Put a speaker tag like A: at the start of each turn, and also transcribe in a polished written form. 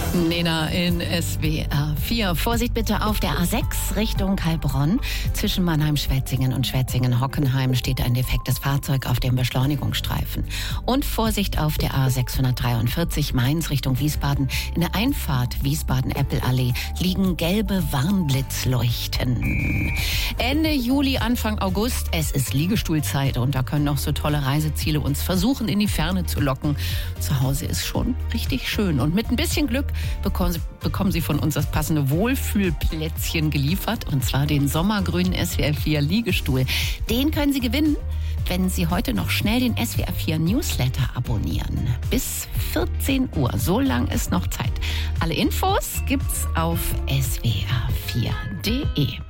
A: Nena in SWR 4. Vorsicht bitte auf der A6 Richtung Heilbronn. Zwischen Mannheim-Schwetzingen und Schwetzingen-Hockenheim steht ein defektes Fahrzeug auf dem Beschleunigungsstreifen. Und Vorsicht auf der A643 Mainz Richtung Wiesbaden. In der Einfahrt Wiesbaden-Eppel-Allee liegen gelbe Warnblitzleuchten. Ende Juli, Anfang August. Es ist Liegestuhlzeit und da können noch so tolle Reiseziele uns versuchen, in die Ferne zu locken. Zu Hause ist schon richtig schön und mit ein bisschen Glück bekommen Sie von uns das passende Wohlfühlplätzchen geliefert, und zwar den sommergrünen SWR 4 Liegestuhl. Den können Sie gewinnen, wenn Sie heute noch schnell den SWR 4 Newsletter abonnieren. Bis 14 Uhr, so lang ist noch Zeit. Alle Infos gibt's auf swr4.de.